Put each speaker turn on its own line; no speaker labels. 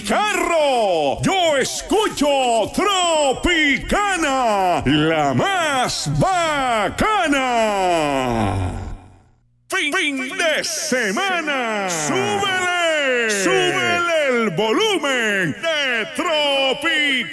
carro. Yo escucho Tropicana, la más bacana. Fin de semana. Súbele el volumen de Tropicana.